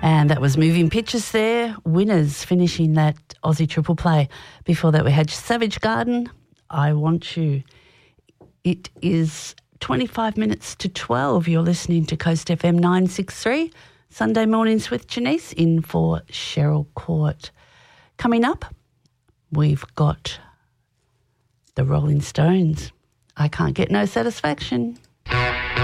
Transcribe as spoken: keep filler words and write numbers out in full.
And that was Moving Pictures there. Winners finishing that Aussie triple play. Before that we had Savage Garden, I Want You. It is twenty-five minutes to twelve. You're listening to Coast F M nine sixty-three. Sunday mornings with Janice in for Cheryl Court. Coming up, we've got the Rolling Stones. I Can't Get No Satisfaction.